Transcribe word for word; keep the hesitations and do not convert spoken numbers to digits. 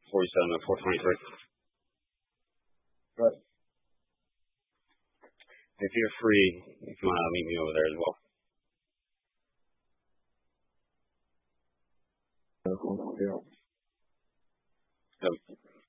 forty-seven at four twenty-three. Right. If you're free, if you want to meet me over there as well. Yeah. So,